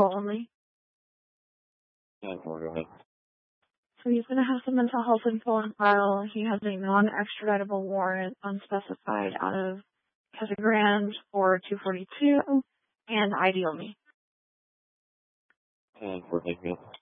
only. Yeah, go ahead. So he's going to have some mental health info on file. He has a non-extraditable warrant unspecified out of Casa Grande for 242 and ID only. And for taking it.